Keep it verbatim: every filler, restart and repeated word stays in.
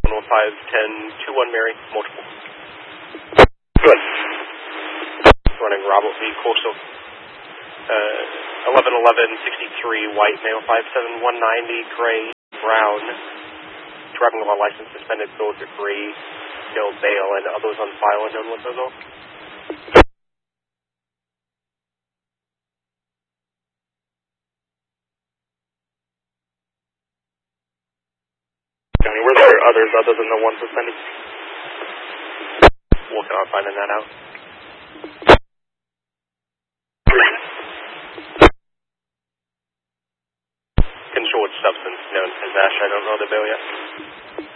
one five ten two one Mary, multiple. Good. Running Robert V. Coastal. Uh, eleven eleven sixty-three, white male, five seven one ninety, gray, brown. Driving while license suspended, bill of degree, no bail, and others on file and known with those all. County, were there others other than the one suspended? Working on finding that out. Controlled substance known as ash. I don't know the bill yet.